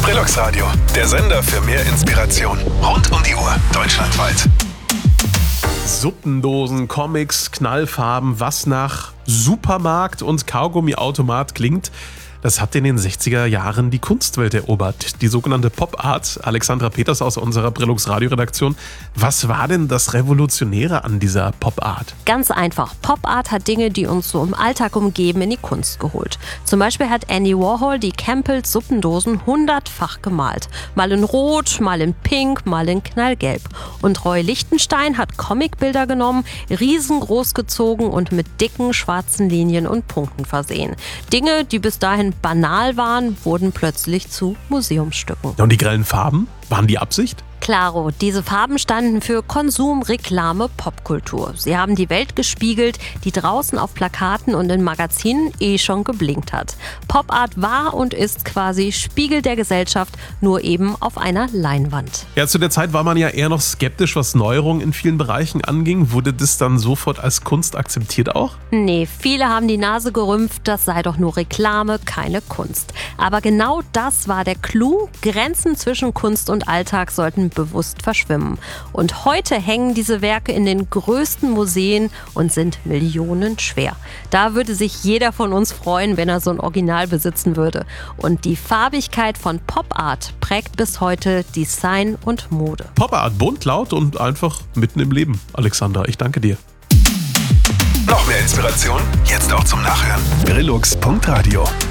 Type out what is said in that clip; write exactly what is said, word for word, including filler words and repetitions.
Brillux Radio, der Sender für mehr Inspiration. Rund um die Uhr, deutschlandweit. Suppendosen, Comics, Knallfarben, was nach Supermarkt und Kaugummiautomat klingt, das hat in den sechziger Jahren die Kunstwelt erobert. Die sogenannte Pop-Art. Alexandra Peters aus unserer Brillux Radio-Redaktion. Was war denn das Revolutionäre an dieser Pop-Art? Ganz einfach. Pop-Art hat Dinge, die uns so im Alltag umgeben, in die Kunst geholt. Zum Beispiel hat Andy Warhol die Campbells Suppendosen hundertfach gemalt. Mal in Rot, mal in Pink, mal in Knallgelb. Und Roy Lichtenstein hat Comicbilder genommen, riesengroß gezogen und mit dicken schwarzen Linien und Punkten versehen. Dinge, die bis dahin banal waren, wurden plötzlich zu Museumsstücken. Und die grellen Farben? Waren die Absicht? Klaro, diese Farben standen für Konsum, Reklame, Popkultur. Sie haben die Welt gespiegelt, die draußen auf Plakaten und in Magazinen eh schon geblinkt hat. Popart war und ist quasi Spiegel der Gesellschaft, nur eben auf einer Leinwand. Ja, zu der Zeit war man ja eher noch skeptisch, was Neuerungen in vielen Bereichen anging. Wurde das dann sofort als Kunst akzeptiert auch? Nee, viele haben die Nase gerümpft, das sei doch nur Reklame, keine Kunst. Aber genau das war der Clou. Grenzen zwischen Kunst und Alltag sollten bewusst verschwimmen. Und heute hängen diese Werke in den größten Museen und sind Millionen schwer. Da würde sich jeder von uns freuen, wenn er so ein Original besitzen würde. Und die Farbigkeit von Pop-Art prägt bis heute Design und Mode. Pop-Art, bunt, laut und einfach mitten im Leben. Alexandra, ich danke dir. Noch mehr Inspiration? Jetzt auch zum Nachhören. Brillux Punkt Radio